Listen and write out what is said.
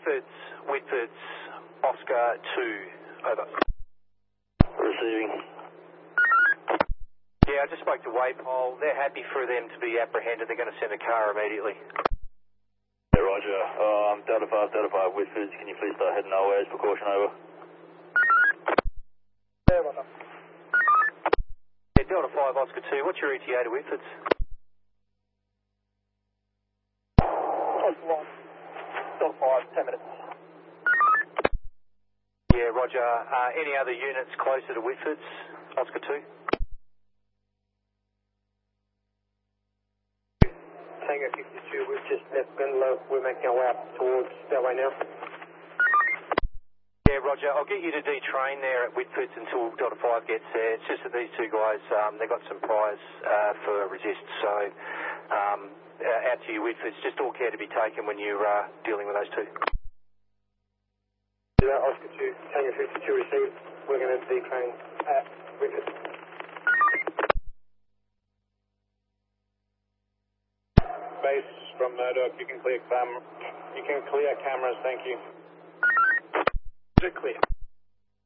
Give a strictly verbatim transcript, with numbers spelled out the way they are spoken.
Whitfords, Whitfords, Oscar two, over. Receiving. Yeah, I just spoke to Waypole. They're happy for them to be apprehended. They're going to send a car immediately. Yeah, roger. Um, Delta five, Delta five, Whitfords, can you please start heading our way as precaution, over? Yeah, roger. Yeah, Delta five, Oscar two, what's your E T A to Whitfords? one. Delta five, ten minutes. Yeah, roger. Uh, any other units closer to Whitfords, Oscar two? Tango fifty-two, we've just left Benlow. We're making our way up towards Delray now. Yeah, roger. I'll get you to detrain there at Whitfords until Delta five gets there. It's just that these two guys, um, they've got some priors uh, for resist, so um, uh, out to you, Whitfords. Just all care to be taken when you're uh, dealing with those two. Yeah, Oscar two, Tango fifty-two received. We're going to detrain at Whitfords. Base from Murdoch, you can clear cam you can clear cameras, thank you. Clear.